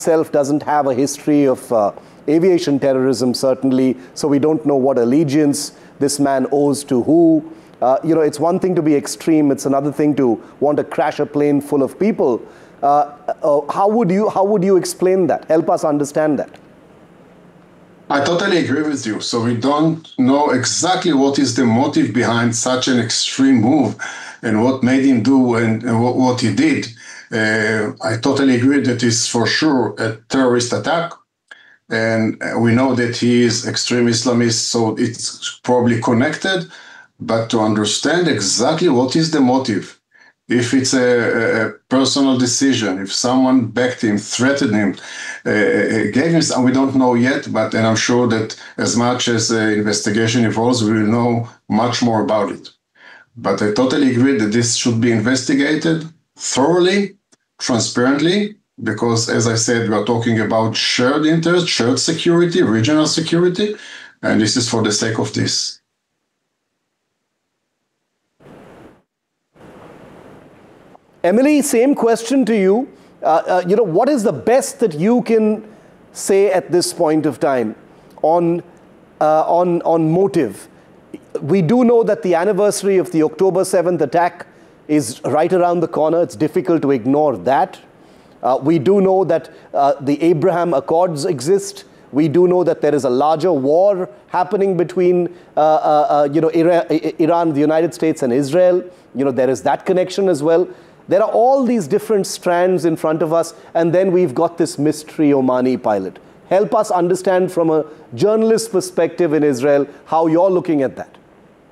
itself doesn't have a history of aviation terrorism, certainly, so we don't know what allegiance this man owes to who. It's one thing to be extreme, it's another thing to want to crash a plane full of people. How would you explain that? Help us understand that. I totally agree with you. So we don't know exactly what is the motive behind such an extreme move and what made him do and what he did. I totally agree that it's for sure a terrorist attack. And we know that he is extreme Islamist, so it's probably connected. But to understand exactly what is the motive, if it's a personal decision, if someone backed him, threatened him, gave him some, we don't know yet, and I'm sure that as much as the investigation evolves, we will know much more about it. But I totally agree that this should be investigated thoroughly, transparently, because as I said, we are talking about shared interest, shared security, regional security, and this is for the sake of this. Emily, same question to you. What is the best that you can say at this point of time on motive? We do know that the anniversary of the October 7th attack is right around the corner. It's difficult to ignore that. We do know that the Abraham Accords exist. We do know that there is a larger war happening between Iran, the United States, and Israel. There is that connection as well. There are all these different strands in front of us, and then we've got this mystery Omani pilot. Help us understand from a journalist perspective in Israel how you're looking at that.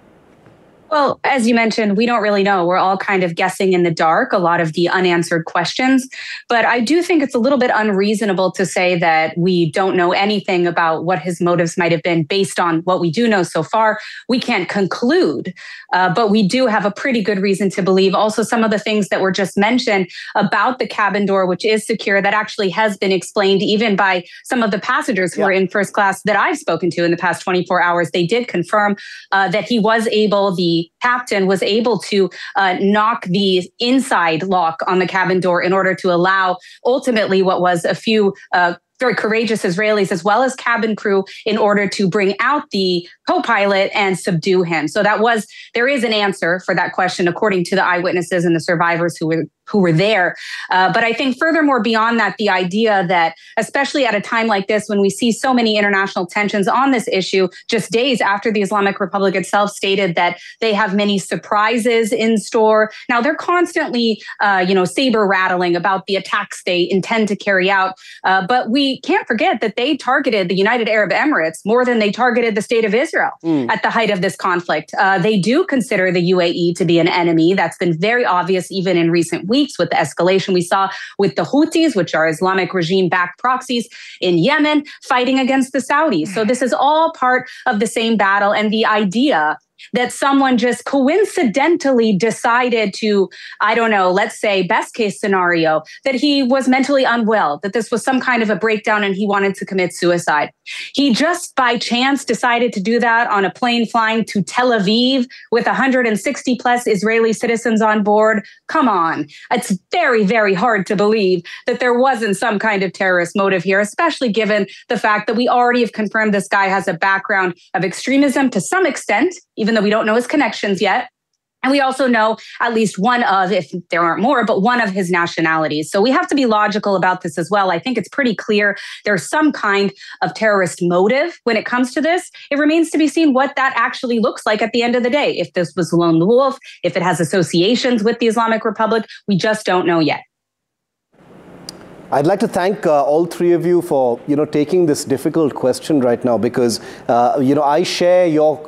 Well, as you mentioned, we don't really know. We're all kind of guessing in the dark, a lot of the unanswered questions. But I do think it's a little bit unreasonable to say that we don't know anything about what his motives might have been based on what we do know so far. We can't conclude, but we do have a pretty good reason to believe. Also, some of the things that were just mentioned about the cabin door, which is secure, that actually has been explained even by some of the passengers who were in first class that I've spoken to in the past 24 hours. They did confirm that he was able, the captain was able to knock the inside lock on the cabin door in order to allow ultimately what was a few very courageous Israelis as well as cabin crew in order to bring out the co-pilot and subdue him. So there is an answer for that question according to the eyewitnesses and the survivors who were there. But I think furthermore beyond that, the idea that especially at a time like this, when we see so many international tensions on this issue, just days after the Islamic Republic itself stated that they have many surprises in store. Now they're constantly, saber rattling about the attacks they intend to carry out. But we can't forget that they targeted the United Arab Emirates more than they targeted the state of Israel at the height of this conflict. They do consider the UAE to be an enemy. That's been very obvious even in recent weeks with the escalation we saw with the Houthis, which are Islamic regime-backed proxies in Yemen, fighting against the Saudis. So this is all part of the same battle. And the idea that someone just coincidentally decided to, I don't know, let's say best case scenario, that he was mentally unwell, that this was some kind of a breakdown and he wanted to commit suicide. He just by chance decided to do that on a plane flying to Tel Aviv with 160 plus Israeli citizens on board. Come on. It's very, very hard to believe that there wasn't some kind of terrorist motive here, especially given the fact that we already have confirmed this guy has a background of extremism to some extent, even though we don't know his connections yet. And we also know at least one of, if there aren't more, but one of his nationalities. So we have to be logical about this as well. I think it's pretty clear there's some kind of terrorist motive when it comes to this. It remains to be seen what that actually looks like at the end of the day. If this was lone wolf, if it has associations with the Islamic Republic, we just don't know yet. I'd like to thank all three of you for taking this difficult question right now, because I share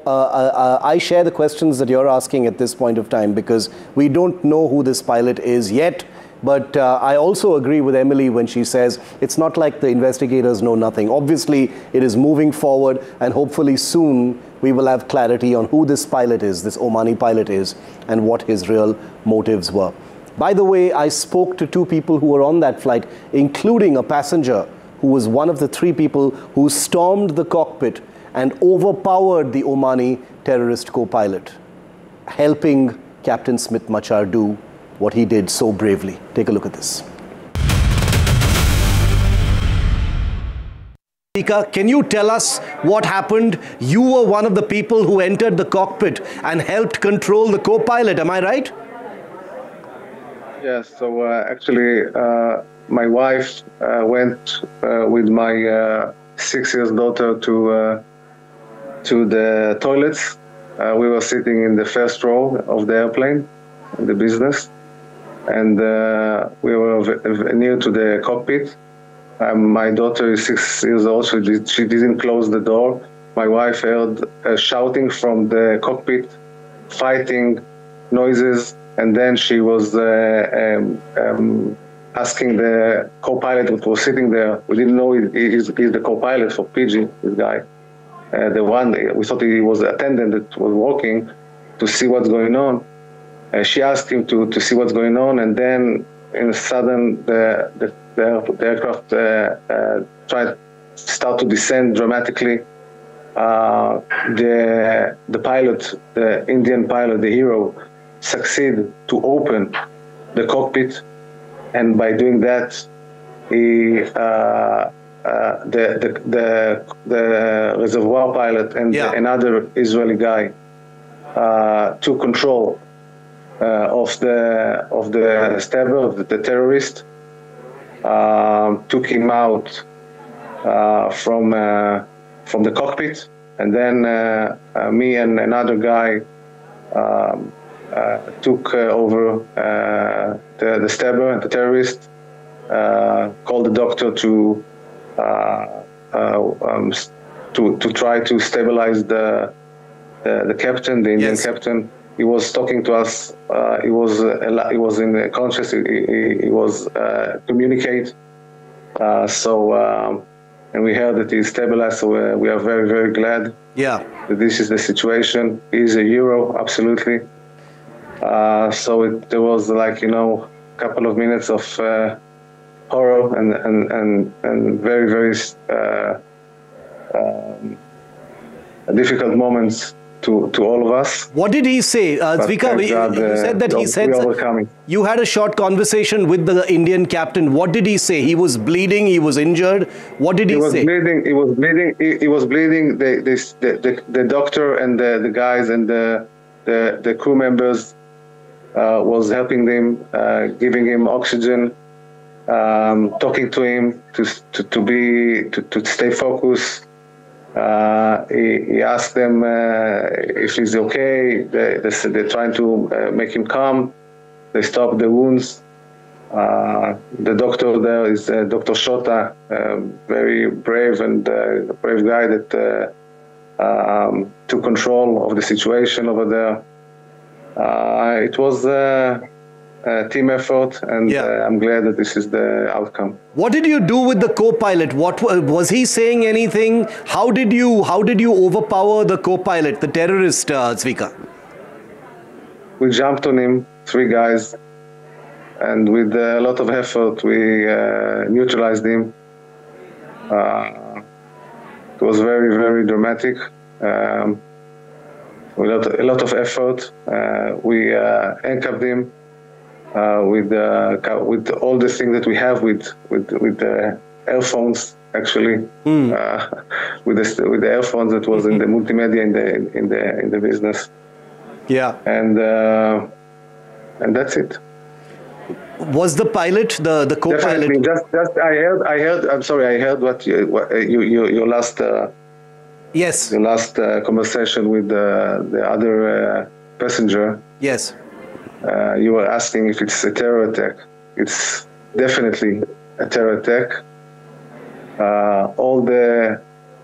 the questions that you're asking at this point of time, because we don't know who this pilot is yet. But I also agree with Emily when she says it's not like the investigators know nothing. Obviously, it is moving forward, and hopefully soon we will have clarity on who this pilot is, this Omani pilot is, and what his real motives were. By the way, I spoke to two people who were on that flight, including a passenger who was one of the three people who stormed the cockpit and overpowered the Omani terrorist co-pilot, helping Captain Smith Machar do what he did so bravely. Take a look at this. Can you tell us what happened? You were one of the people who entered the cockpit and helped control the co-pilot, am I right? Yes, so actually my wife went with my 6-year-old daughter to the toilets. We were sitting in the first row of the airplane, in the business, and we were near to the cockpit. My daughter is 6 years old, so she didn't close the door. My wife heard shouting from the cockpit, fighting noises, and then she was asking the co-pilot who was sitting there. We didn't know he's the co-pilot for PG, this guy. The one, we thought he was the attendant that was walking to see what's going on. She asked him to see what's going on, and then in a sudden the aircraft start to descend dramatically. The pilot, the Indian pilot, the hero, succeed to open the cockpit, and by doing that, he the reservoir pilot and another Israeli guy took control of the stabber, of the terrorist, took him out from the cockpit, and then me and another guy took over the stabber and the terrorist, called the doctor to try to stabilize the captain, the Indian captain. He was talking to us. He was in the conscious. He was communicate. And we heard that he's stabilized. So we are very, very glad. Yeah. That this is the situation. He's a hero, absolutely. There was a couple of minutes of horror and very, very difficult moments to all of us. What did he say? Zvika, you said that he said you had a short conversation with the Indian captain. What did he say? He was bleeding, he was injured. What did he say? He was bleeding. The doctor and the guys and the crew members was helping him, giving him oxygen, talking to him to stay focused. He asked them if he's okay. They're trying to make him calm. They stopped the wounds. The doctor there is Dr. Shota, very brave and brave guy that took control of the situation over there. It was a team effort, and I'm glad that this is the outcome. What did you do with the co-pilot? What was he saying anything? How did you overpower the co-pilot, the terrorist, Zvika? We jumped on him, 3 guys, and with a lot of effort we neutralized him. It was very, very dramatic. With a lot of effort, we handcuffed him. With all the things that we have with the earphones, actually, with the earphones that was in the multimedia in the business. Yeah. And that's it. Was the pilot the co-pilot? Definitely. Just I heard. I'm sorry. I heard what your last. Yes. Your last conversation with the other passenger. Yes. You were asking if it's a terror attack. It's definitely a terror attack. All the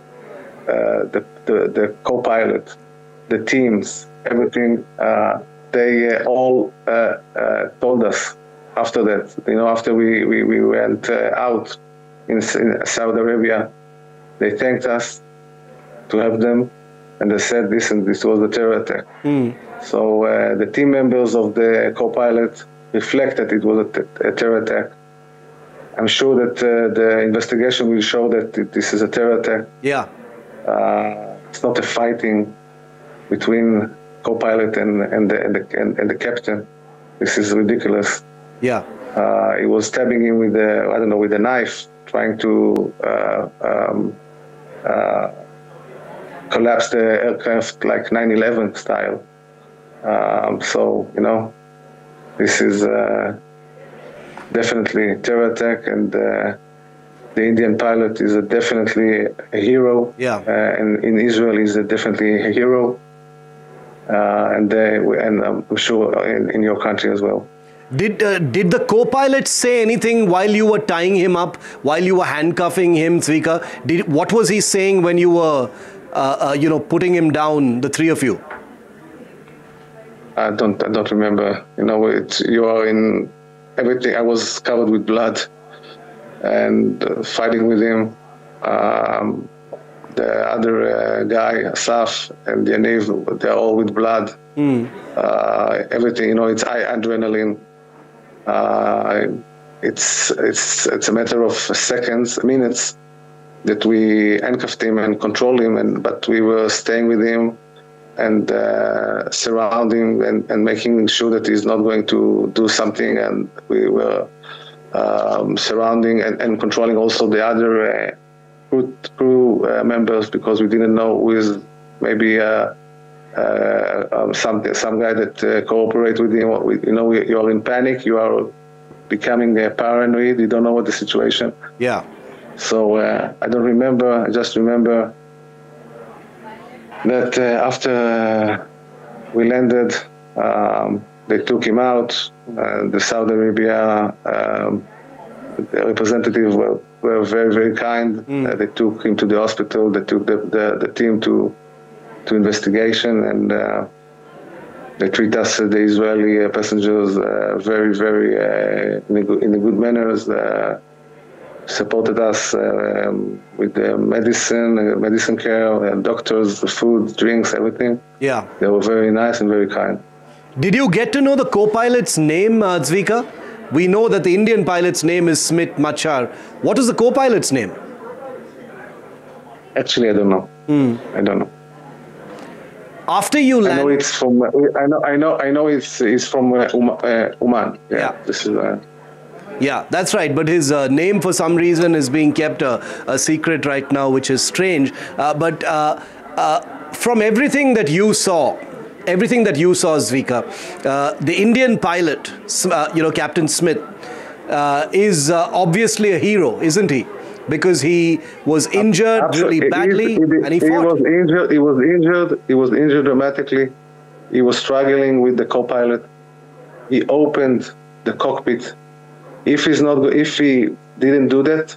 co-pilot, the teams, everything, they all told us after that. After we went out in Saudi Arabia, they thanked us to help them, and they said this was a terror attack. So the team members of the co-pilot reflected it was a terror attack. I'm sure that the investigation will show that this is a terror attack. Yeah. It's not a fighting between co-pilot and the captain. This is ridiculous. Yeah. He was stabbing him with a knife, trying to collapse the aircraft like 9/11 style. So, this is definitely terror attack, and the Indian pilot is definitely a hero. Yeah. And in Israel, he's definitely a hero. And I'm sure in your country as well. Did the co-pilot say anything while you were tying him up, while you were handcuffing him, Zvika? What was he saying when you were, putting him down, the three of you? I don't remember. You are in everything. I was covered with blood and fighting with him. The other guy, Asaf, and Yaniv, they're all with blood. Everything, it's high adrenaline. It's a matter of seconds, minutes, that we handcuffed him and controlled him, but we were staying with him and surrounding and making sure that he's not going to do something, and we were surrounding and controlling also the other crew members, because we didn't know who is maybe some guy that cooperate with him. You are in panic. You are becoming paranoid. You don't know what the situation. Yeah. So I don't remember. I just remember that after we landed, they took him out. The Saudi Arabia representatives were very, very kind. They took him to the hospital. They took the team to investigation, and they treat us, the Israeli passengers, very, very in a good manners. Supported us with the medicine care, doctors, food, drinks, everything. Yeah. They were very nice and very kind. Did you get to know the co-pilot's name, Zvika? We know that the Indian pilot's name is Smit Machar. What is the co-pilot's name? Actually, I don't know. I don't know. After you land, I know it's from. I know it's from Oman. Yeah. This is. Yeah, that's right. But his name, for some reason, is being kept a secret right now, which is strange. But from everything that you saw, Zvika, the Indian pilot, Captain Smith, is obviously a hero, isn't he? Because he was injured really badly, and he fought. He was injured dramatically. He was struggling with the co-pilot. He opened the cockpit. If he didn't do that,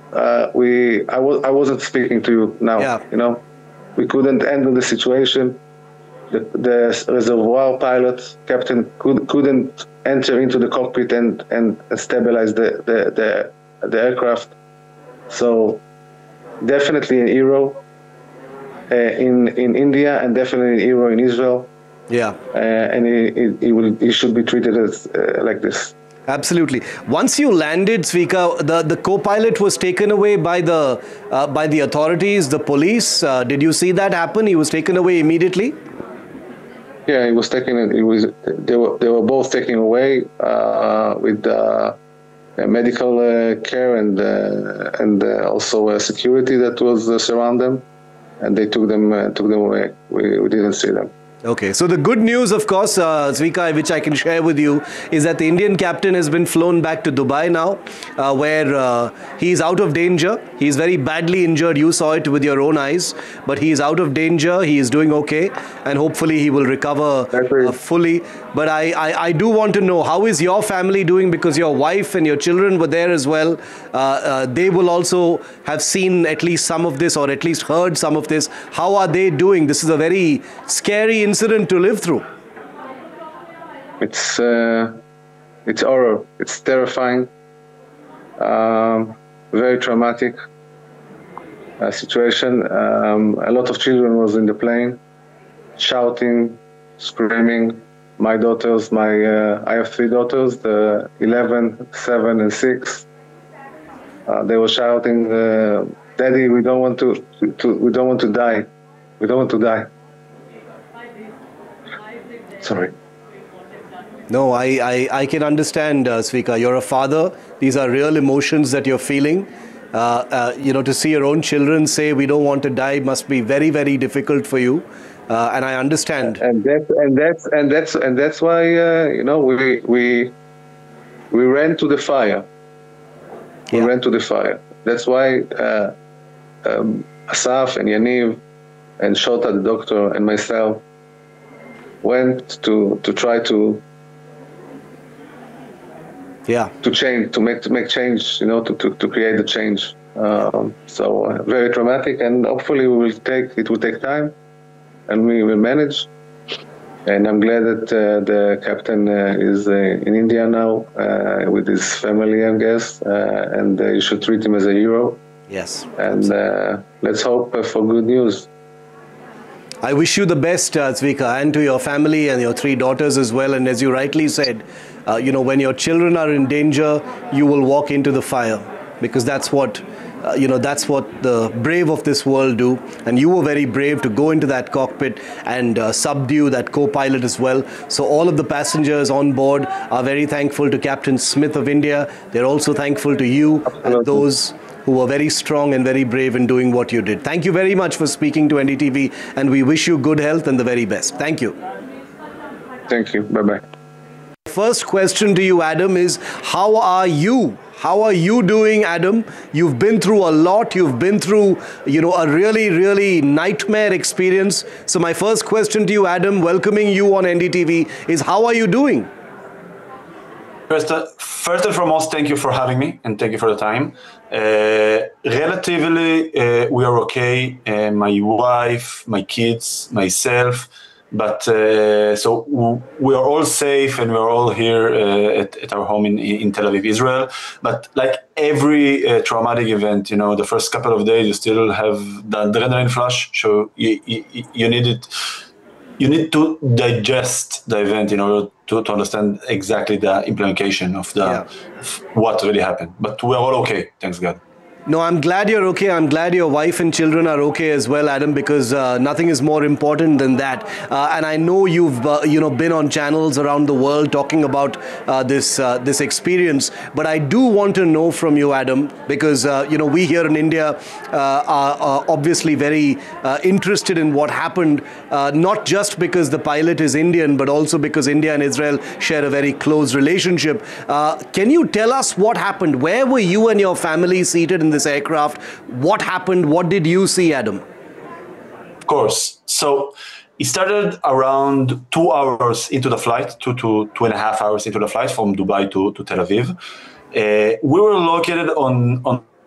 I wasn't speaking to you now. Yeah. We couldn't handle the situation. The reservoir pilot, captain, couldn't enter into the cockpit and stabilize the aircraft. So definitely a hero in India, and definitely a hero in Israel. Yeah. And he should be treated as like this. Absolutely. Once you landed, Zvika, the co-pilot was taken away by the authorities, the police. Did you see that happen? He was taken away immediately? Yeah, he was taken. They were both taken away with medical care and also security that was surround them, and they took them away. We didn't see them. Okay, so the good news, of course, Zvika, which I can share with you, is that the Indian captain has been flown back to Dubai now, where he's out of danger. He's very badly injured. You saw it with your own eyes, but he's out of danger. He is doing okay, and hopefully he will recover fully. But I do want to know, how is your family doing? Because your wife and your children were there as well. They will also have seen at least some of this, or at least heard some of this. How are they doing? This is a very scary incident to live through. It's horror. It's terrifying. Very traumatic situation. A lot of children was in the plane, shouting, screaming. My daughters, I have three daughters, the 11, 7, and 6. They were shouting, "Daddy, we don't want to die. We don't want to die." Sorry. No, I can understand, Zvika. You're a father. These are real emotions that you're feeling. To see your own children say we don't want to die must be very, very difficult for you. And I understand. And that's why we ran to the fire. We ran to the fire. That's why Asaf and Yaniv and Shota, the doctor, and myself went to try to change, to make change, to create the change. So very dramatic, and hopefully it will take time, and we will manage. And I'm glad that the captain is in India now with his family, I guess, and you should treat him as a hero. Yes. And let's hope for good news. I wish you the best, Zvika, and to your family and your 3 daughters as well. And as you rightly said, when your children are in danger, you will walk into the fire, because that's what the brave of this world do. And you were very brave to go into that cockpit and subdue that co-pilot as well. So all of the passengers on board are very thankful to Captain Smith of India. They're also thankful to you and those who were very strong and very brave in doing what you did. Thank you very much for speaking to NDTV, and we wish you good health and the very best. Thank you. Thank you. Bye-bye. First question to you, Adam, is how are you? How are you doing, Adam? You've been through a lot. You've been through, a really, really nightmare experience. So my first question to you, Adam, welcoming you on NDTV, is how are you doing? First and foremost, thank you for having me, and thank you for the time. Relatively, we are okay. My wife, my kids, myself. But so we are all safe, and we are all here at our home in Tel Aviv, Israel. But like every traumatic event, the first couple of days you still have the adrenaline flush. So you need it. You need to digest the event in order to understand exactly the implication of what really happened. But we are all okay, thanks God. No, I'm glad you're okay. I'm glad your wife and children are okay as well, Adam, because nothing is more important than that. And I know you've been on channels around the world talking about this experience. But I do want to know from you, Adam, because we here in India are obviously very interested in what happened, not just because the pilot is Indian, but also because India and Israel share a very close relationship. Can you tell us what happened? Where were you and your family seated in this aircraft? What happened? What did you see, Adam? Of course. So it started around 2 hours into the flight, 2.5 hours into the flight from Dubai to Tel Aviv. We were located on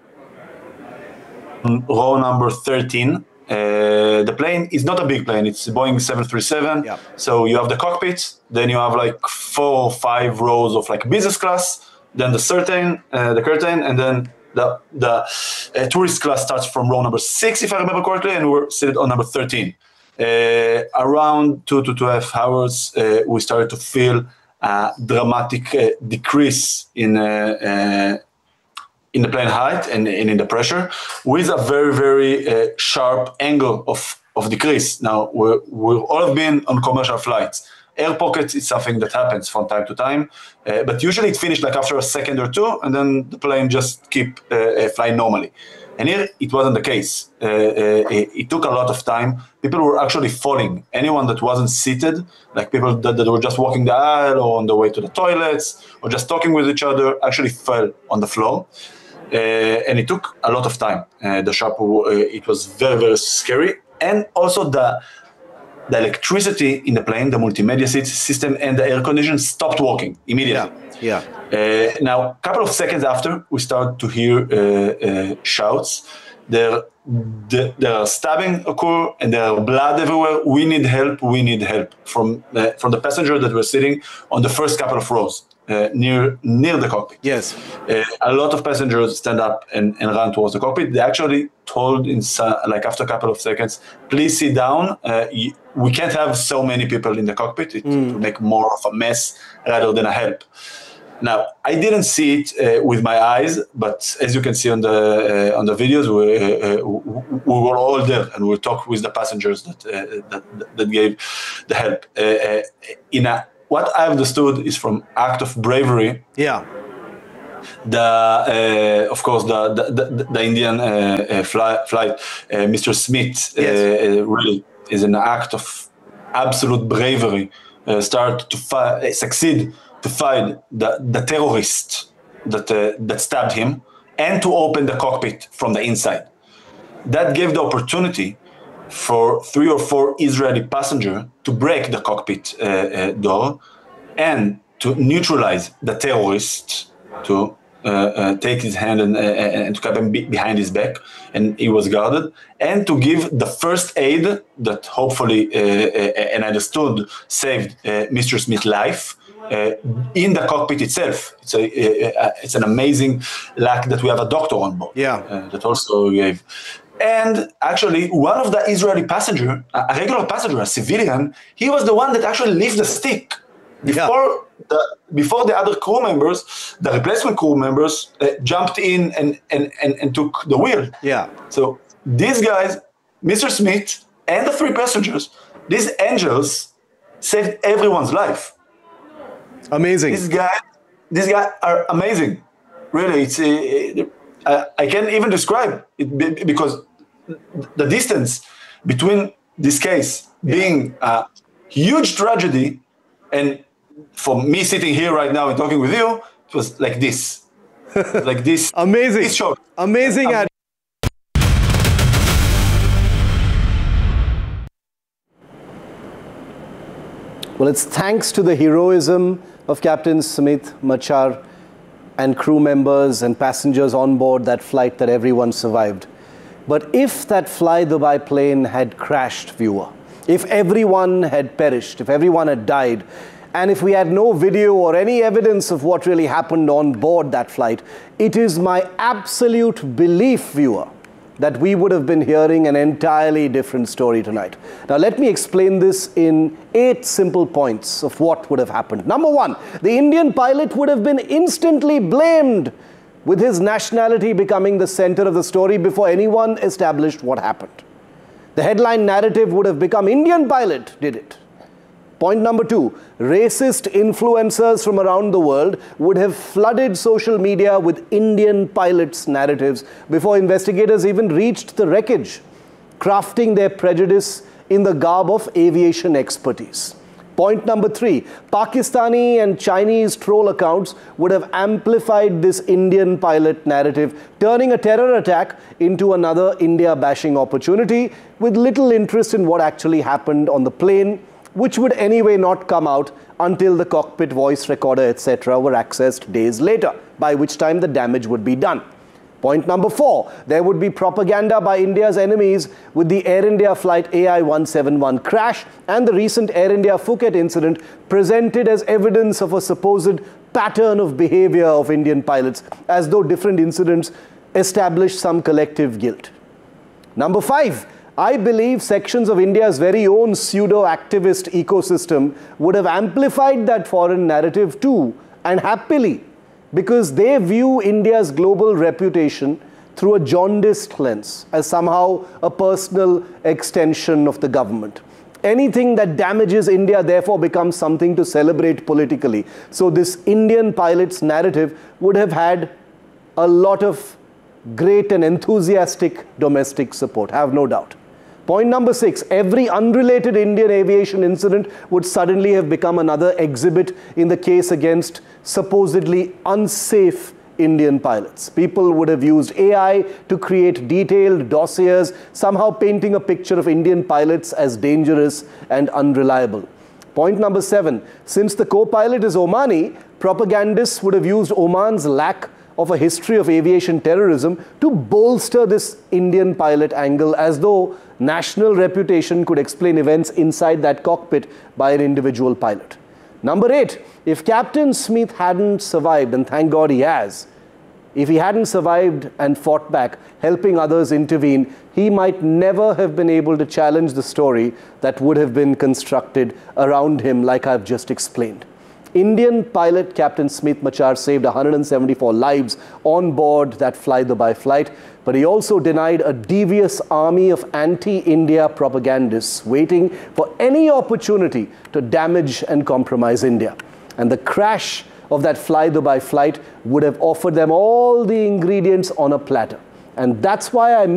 row number 13. The plane is not a big plane. It's a Boeing 737. Yeah. So you have the cockpit, then you have like 4 or 5 rows of like business class, then the curtain, and then the tourist class starts from row number 6, if I remember correctly, and we're seated on number 13. Around 2 to 2.5 hours, we started to feel a dramatic decrease in the plane height and in the pressure, with a very, very sharp angle of decrease. Now, we've all have been on commercial flights. Air pockets is something that happens from time to time, but usually it finished like after a second or two, and then the plane just keep flying normally. And here it wasn't the case. It took a lot of time. People were actually falling. Anyone that wasn't seated, like people that were just walking the aisle or on the way to the toilets or just talking with each other, actually fell on the floor. And it took a lot of time. It was very, very scary. And also the electricity in the plane, the multimedia system, and the air condition stopped working immediately. Yeah. Now, a couple of seconds after, we start to hear shouts. There are stabbing occur, and there are blood everywhere. We need help. We need help from the passenger that were sitting on the first couple of rows near the cockpit. Yes. A lot of passengers stand up and run towards the cockpit. They actually told after a couple of seconds, please sit down. We can't have so many people in the cockpit. It will make more of a mess rather than a help. Now, I didn't see it with my eyes, but as you can see on the videos, we were all there, and we talked with the passengers that gave the help. What I understood is from act of bravery. Yeah. Of course, the Indian flight, Mr. Smith, really is an act of absolute bravery. Succeed to find the terrorist that stabbed him, and to open the cockpit from the inside. That gave the opportunity for 3 or 4 Israeli passengers to break the cockpit door and to neutralize the terrorist, to take his hand and to cap him behind his back, and he was guarded, and to give the first aid that hopefully, and I understood, saved Mr. Smith's life in the cockpit itself. It's an amazing luck that we have a doctor on board. That also gave. And actually, one of the Israeli passenger, a regular passenger, a civilian, he was the one that actually lifted the stick. Before the other crew members, the replacement crew members jumped in and took the wheel. So these guys, Mr. Smith and the 3 passengers, these angels saved everyone's life. Amazing. These guys are amazing. Really, I can't even describe it, because the distance between this case being a huge tragedy and for me sitting here right now and talking with you, it was like this. Like this. Amazing. This short. Amazing. Well, it's thanks to the heroism of Captain Smith Machar and crew members and passengers on board that flight that everyone survived. But if that Fly Dubai plane had crashed, viewer, if everyone had perished, if everyone had died, and if we had no video or any evidence of what really happened on board that flight, it is my absolute belief, viewer, that we would have been hearing an entirely different story tonight. Now, let me explain this in 8 simple points of what would have happened. Number 1, the Indian pilot would have been instantly blamed, with his nationality becoming the center of the story before anyone established what happened. The headline narrative would have become Indian pilot did it. Point number 2, racist influencers from around the world would have flooded social media with Indian pilots' narratives before investigators even reached the wreckage, crafting their prejudice in the garb of aviation expertise. Point number 3, Pakistani and Chinese troll accounts would have amplified this Indian pilot narrative, turning a terror attack into another India-bashing opportunity with little interest in what actually happened on the plane, which would anyway not come out until the cockpit voice recorder, etc. were accessed days later, by which time the damage would be done. Point number 4, there would be propaganda by India's enemies with the Air India flight AI-171 crash and the recent Air India Phuket incident presented as evidence of a supposed pattern of behavior of Indian pilots, as though different incidents established some collective guilt. Number 5, I believe sections of India's very own pseudo-activist ecosystem would have amplified that foreign narrative too, and happily, because they view India's global reputation through a jaundiced lens, as somehow a personal extension of the government. Anything that damages India therefore becomes something to celebrate politically. So this Indian pilot's narrative would have had a lot of great and enthusiastic domestic support, have no doubt. Point number 6, every unrelated Indian aviation incident would suddenly have become another exhibit in the case against supposedly unsafe Indian pilots. People would have used AI to create detailed dossiers, somehow painting a picture of Indian pilots as dangerous and unreliable. Point number 7, since the co-pilot is Omani, propagandists would have used Oman's lack of a history of aviation terrorism to bolster this Indian pilot angle, as though national reputation could explain events inside that cockpit by an individual pilot. Number 8, if Captain Smith hadn't survived, and thank God he has, if he hadn't survived and fought back, helping others intervene, he might never have been able to challenge the story that would have been constructed around him, like I've just explained. Indian pilot Captain Smith Machar saved 174 lives on board that Fly Dubai flight, but he also denied a devious army of anti-India propagandists waiting for any opportunity to damage and compromise India. And the crash of that Fly Dubai flight would have offered them all the ingredients on a platter. And that's why I